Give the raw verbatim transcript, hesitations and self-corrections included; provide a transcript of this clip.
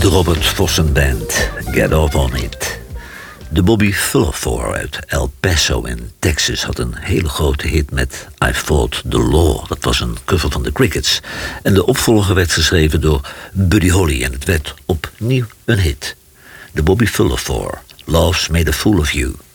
De Robert Vossen Band, Get Off On It. De Bobby Fuller uit El Paso in Texas had een hele grote hit met I Fought the Law. Dat was een cover van de Crickets. En de opvolger werd geschreven door Buddy Holly en het werd opnieuw een hit. De Bobby Fuller, Love's Made a Fool of You.